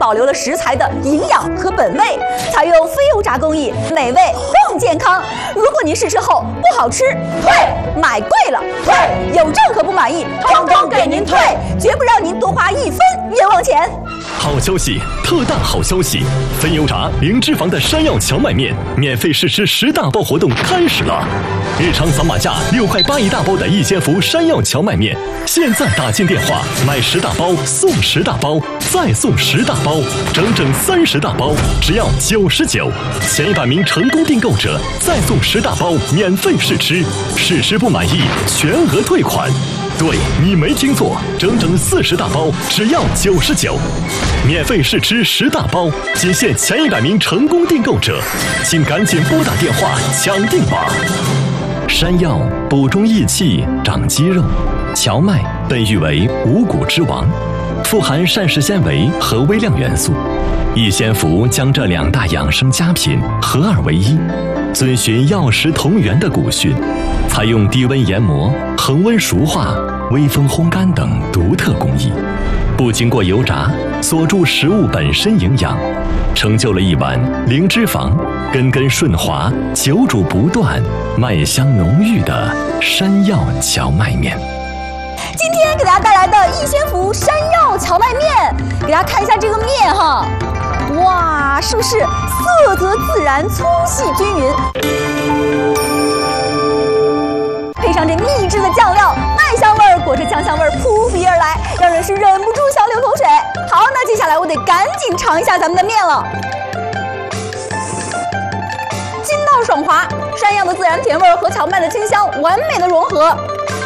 保留了食材的营养和本味，采用非油炸工艺，美味更健康。如果您试吃后不好吃，退；买贵了，退；有任何不满意，通通给您退，绝不让您多花1分冤枉钱。 好消息，特大好消息！非油炸零脂肪的山药荞麦面免费试吃10大包活动开始了！日常扫码价6块8一大包的一千福山药荞麦面，现在打进电话买10大包送10大包，再送10大包，整整30大包，只要99。前100名成功订购者再送10大包免费试吃，试吃不满意全额退款。对，你没听错，整整40大包，只要99，免费试吃10大包，仅限前100名成功订购者，请赶紧拨打电话抢订吧。山药补中益气，长肌肉；荞麦被誉为五谷之王，富含膳食纤维和微量元素。益仙福将这2大养生佳品合二为一，遵循药食同源的古训，采用低温研磨、恒温熟化、微风烘干等独特工艺，不经过油炸，锁住食物本身营养，成就了一碗零脂肪、根根顺滑、久煮不断、麦香浓郁的山药荞麦面。 今天给大家带来的益仙福山药荞麦面，给大家看一下这个面哈，哇，是不是色泽自然、粗细均匀？配上这秘制的酱料，麦香味儿裹着酱香味儿扑鼻而来，让人是忍不住想流口水。好，那接下来我得赶紧尝一下咱们的面了。筋道爽滑，山药的自然甜味儿和荞麦的清香完美的融合。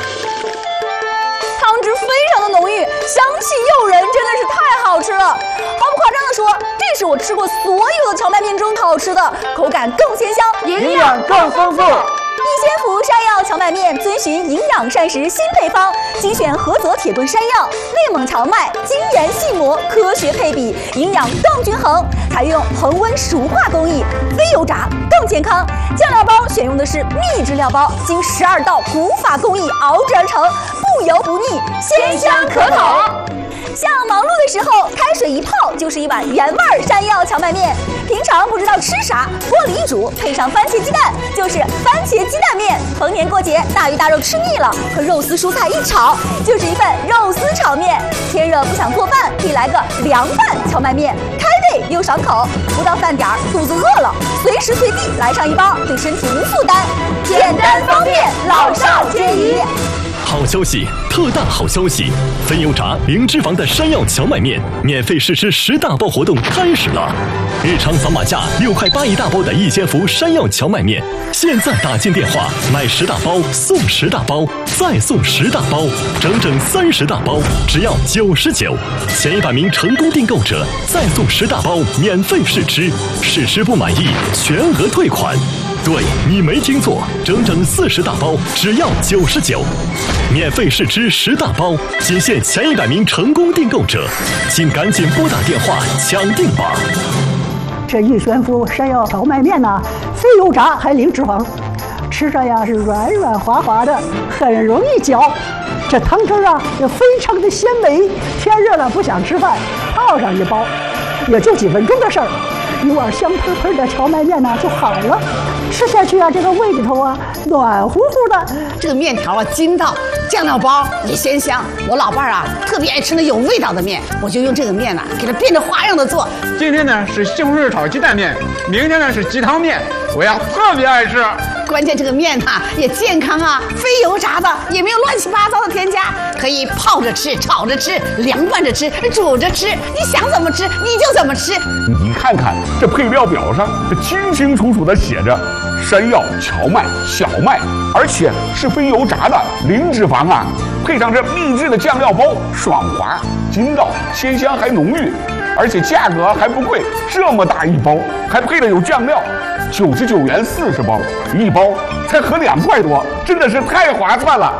汤汁非常的浓郁，香气诱人，真的是太好吃了。毫不夸张的说，这是我吃过所有的荞麦面中好吃的，口感更鲜香， 营养更丰富。 益仙福山药荞麦面遵循营养膳食新配方，精选菏泽铁棍山药、内蒙荞麦，精研细磨，科学配比，营养更均衡。采用恒温熟化工艺，非油炸更健康。酱料包选用的是秘制料包，经12道古法工艺熬制而成，不油不腻，鲜香可口。像忙碌的时候，开水一泡就是一碗原味山药荞麦面。平常不知道吃啥，锅里一煮，配上番茄鸡蛋，就是番茄鸡蛋面。逢年过节，大鱼大肉吃腻了，和肉丝蔬菜一炒，就是一份肉丝炒面。天热不想做饭，可以来个凉拌荞麦面，开胃又爽口。不到饭点儿，肚子饿了，随时随地来上一包，对身体无负担，简单方便，老少皆宜。 好消息，特大好消息！非油炸零脂肪的山药荞麦面免费试吃10大包活动开始了！日常扫码价6块8一大包的益仙福山药荞麦面，现在打进电话买10大包送10大包，再送10大包，整整30大包，只要99。前100名成功订购者再送10大包免费试吃，试吃不满意全额退款。对，你没听错，整整40大包，只要99。免费试吃10大包，仅限前100名成功订购者，请赶紧拨打电话抢订吧。 这益仙福山药荞麦面呢，非油炸还零脂肪，吃着呀是软软滑滑的，很容易嚼。这汤汁啊也非常的鲜美，天热了不想吃饭，泡上一包，也就几分钟的事儿，一碗香喷喷的荞麦面呢就好了。吃下去啊，这个胃里头啊暖乎乎的。 这个面条啊筋道，酱料包也鲜香。我老伴儿啊特别爱吃那有味道的面，我就用这个面呢给它变着花样的做。 今天呢是西红柿炒鸡蛋面，明天呢是鸡汤面，我呀特别爱吃。 关键这个面它也健康啊，非油炸的，也没有乱七八糟的添加，可以泡着吃、炒着吃、凉拌着吃、煮着吃，你想怎么吃你就怎么吃。 你看看这配料表上，这清清楚楚的写着山药、荞麦、小麦，而且是非油炸的，零脂肪啊，配上这秘制的酱料包，爽滑、筋道、鲜香还浓郁，而且价格还不贵，这么大一包，还配了有酱料。99元40包，一包才合2块多，真的是太划算了。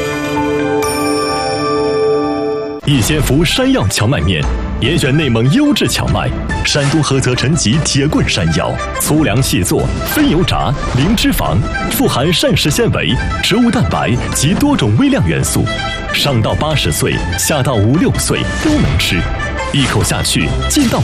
益仙福山药荞麦面，严选内蒙优质荞麦，山东菏泽陈集铁棍山药，粗粮细做，非油炸，零脂肪，富含膳食纤维、植物蛋白及多种微量元素，上到80岁，下到5、6岁都能吃，一口下去劲道